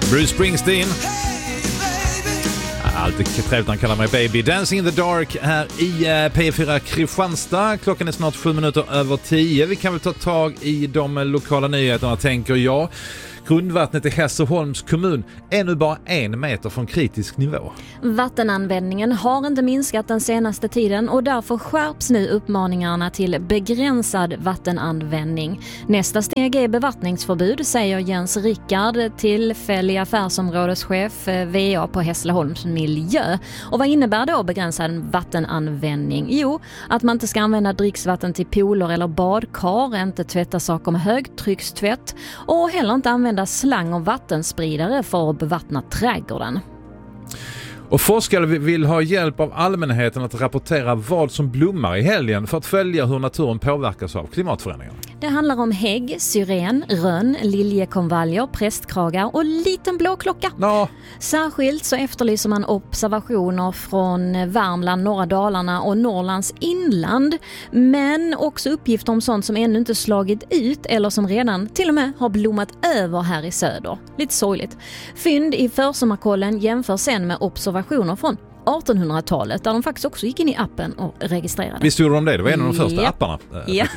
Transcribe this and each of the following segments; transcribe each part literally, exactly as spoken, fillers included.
Bruce Springsteen. Alltid trevligt när han kallar mig baby. Dancing in the dark här i P fyra Kristianstad. Klockan är snart sju minuter över tio. Vi kan väl ta tag i de lokala nyheterna, tänker jag. Grundvattnet i Hässleholms kommun är nu bara en meter från kritisk nivå. Vattenanvändningen har inte minskat den senaste tiden och därför skärps nu uppmaningarna till begränsad vattenanvändning. Nästa steg är bevattningsförbud, säger Jens Rickard, tillfällig affärsområdeschef V A på Hässleholms miljö. Och vad innebär då begränsad vattenanvändning? Jo, att man inte ska använda dricksvatten till pooler eller badkar, inte tvätta saker med högtryckstvätt och heller inte använda slang och vattenspridare för att bevattna trädgården. Och forskare vill ha hjälp av allmänheten att rapportera vad som blommar i helgen för att följa hur naturen påverkas av klimatförändringarna. Det handlar om hägg, syren, rönn, liljekonvaljer, prästkragar och liten blå klocka. Ja. Särskilt så efterlyser man observationer från Värmland, norra Dalarna och Norrlands inland. Men också uppgifter om sånt som ännu inte slagit ut eller som redan till och med har blommat över här i söder. Lite sorgligt. Fynd i försommarkollen jämförs sen med observationer från artonhundratalet där de faktiskt också gick in i appen och registrerade. Visst gjorde de det? Det var en av de första ja. apparna. Äh, ja.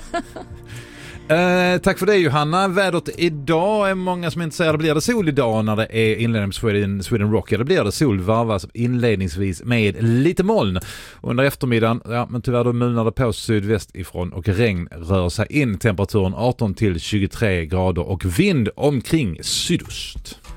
Eh, tack för det, Johanna. Vädret idag är många som är intresserade. Blir det sol idag när det är inledning på Sweden, Sweden Rock? Eller blir det sol varvas inledningsvis med lite moln? Under eftermiddagen, ja, men tyvärr då mulnar det på sydväst ifrån och regn rör sig in. Temperaturen arton till tjugotre grader och vind omkring sydost.